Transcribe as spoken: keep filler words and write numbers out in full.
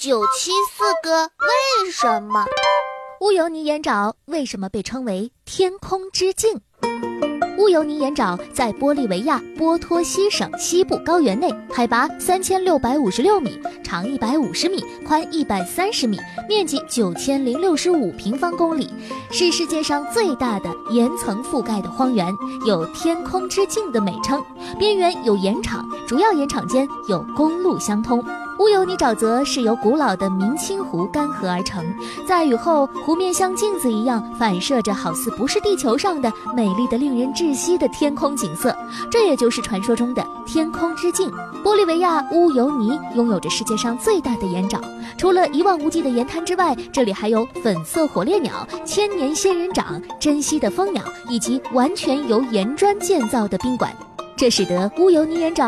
九七四个为什么？ 乌尤尼盐沼为什么被称为天空之镜？乌尤尼盐沼在玻利维亚波托西省西部高原内，海拔三千六百五十六米，长一百五十米，宽一百三十米，面积九千零六十五平方公里，是世界上最大的岩层覆盖的荒原，有天空之镜的美称。边缘有盐场，主要盐场间有公路相通。乌尤尼沼泽是由古老的明清湖干涸而成，在雨后，湖面像镜子一样反射着好似不是地球上的美丽的令人窒息的天空景色，这也就是传说中的天空之镜。玻利维亚乌尤尼拥有着世界上最大的盐沼，除了一望无际的盐滩之外，这里还有粉色火烈鸟、千年仙人掌、珍稀的蜂鸟以及完全由盐砖建造的宾馆，这使得乌尤尼盐沼